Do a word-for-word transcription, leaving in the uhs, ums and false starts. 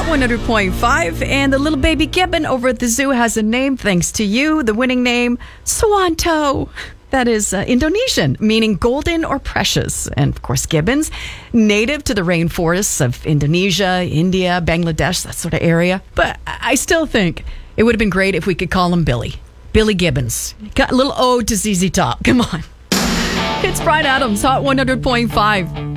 Hot one hundred point five, and the little baby gibbon over at the zoo has a name thanks to you. The winning name, Suwanto. That is uh, Indonesian, meaning golden or precious. And of course, gibbons, native to the rainforests of Indonesia, India, Bangladesh, that sort of area. But I still think it would have been great if we could call him Billy. Billy Gibbons. Got a little ode to Z Z Top. Come on. It's Bryan Adams, Hot one hundred point five.